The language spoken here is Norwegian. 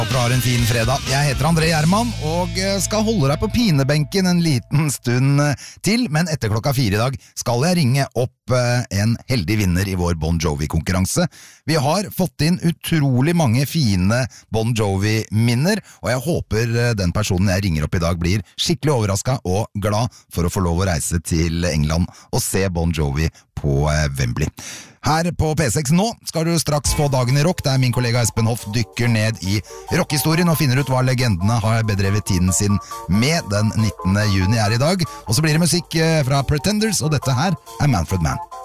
Håper du har en fin fredag. Jeg heter André Gjerman og skal holde deg på pinebenken en liten stund til, men etter 4:00 i dag skal jeg ringe opp en heldig vinner i vår Bon Jovi-konkurranse. Vi har fått inn utrolig mange fine Bon Jovi-minner, og jeg håper den personen jeg ringer opp i dag blir skikkelig overrasket og glad for å få lov å reise til England og se Bon Jovi på Wembley. Her på P6 nå skal du straks få Dagen i rock, der min kollega Espen Hoff dykker ned i rockhistorien og finner ut hva legendene har bedrevet tiden sin med. Den 19. juni i dag. Og så blir det musikk fra Pretenders, og dette her er Manfred Mann.